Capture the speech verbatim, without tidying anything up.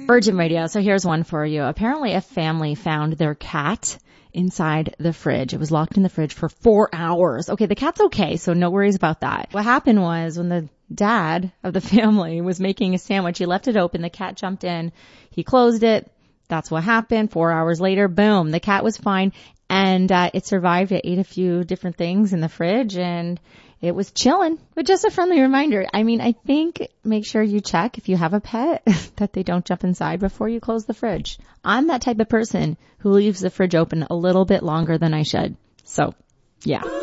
Virgin Radio. So here's one for you. Apparently a family found their cat inside the fridge. It was locked in the fridge for four hours. Okay, the cat's okay, so no worries about that. What happened was when the dad of the family was making a sandwich, he left it open. The cat jumped in. He closed it. That's what happened. Four hours later, boom, the cat was fine. And uh, it survived. It ate a few different things in the fridge and it was chilling. But just a friendly reminder. I mean, I think make sure you check if you have a pet that they don't jump inside before you close the fridge. I'm that type of person who leaves the fridge open a little bit longer than I should. So, yeah.